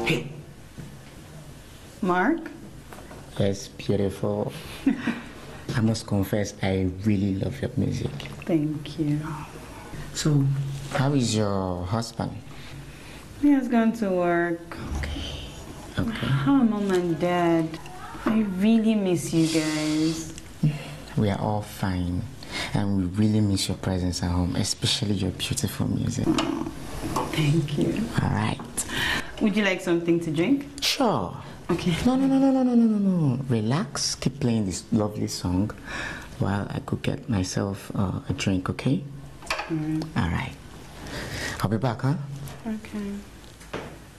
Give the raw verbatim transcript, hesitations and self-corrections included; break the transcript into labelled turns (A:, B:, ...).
A: Hey.
B: Mark?
A: Yes, beautiful. I must confess, I really love your music.
B: Thank you.
A: So, how is your husband?
B: He has gone to work.
A: Okay. Okay.
B: How are mom and dad? I really miss you guys.
A: We are all fine. And we really miss your presence at home, especially your beautiful music.
B: Thank you.
A: All right.
B: Would you like something to drink?
A: Sure.
B: Okay.
A: No, no, no, no, no, no, no, no, no. Relax. Keep playing this lovely song while I could get myself uh, a drink, okay?
B: Mm.
A: All right. I'll be back, huh?
B: Okay.